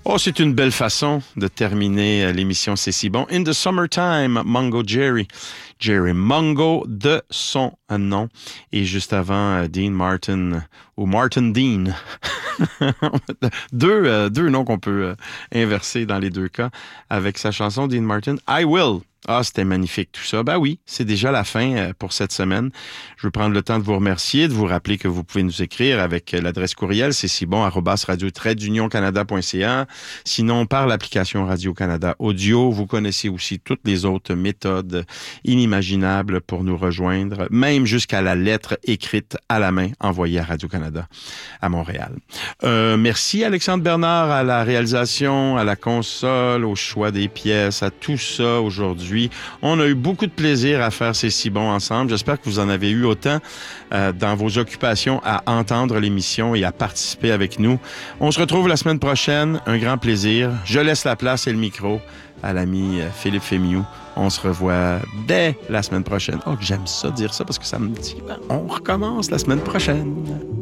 Oh, c'est une belle façon de terminer l'émission C'est si bon. In the Summertime, Mungo Jerry. Jerry Mungo de son nom. Et juste avant, Dean Martin, ou Martin Dean. deux noms qu'on peut inverser dans les deux cas avec sa chanson Dean Martin. I Will. Ah, c'était magnifique tout ça. Ben oui, c'est déjà la fin pour cette semaine. Je veux prendre le temps de vous remercier, de vous rappeler que vous pouvez nous écrire avec l'adresse courriel, c'est si bon @radio-canada.ca. Sinon, par l'application Radio-Canada Audio, vous connaissez aussi toutes les autres méthodes inimaginables pour nous rejoindre, même jusqu'à la lettre écrite à la main envoyée à Radio-Canada à Montréal. Merci Alexandre Bernard à la réalisation, à la console, au choix des pièces, à tout ça aujourd'hui. On a eu beaucoup de plaisir à faire ces si bons ensemble. J'espère que vous en avez eu autant dans vos occupations à entendre l'émission et à participer avec nous. On se retrouve la semaine prochaine. Un grand plaisir. Je laisse la place et le micro à l'ami Philippe Fémiou. On se revoit dès la semaine prochaine. Oh, j'aime ça dire ça parce que ça me dit on recommence la semaine prochaine.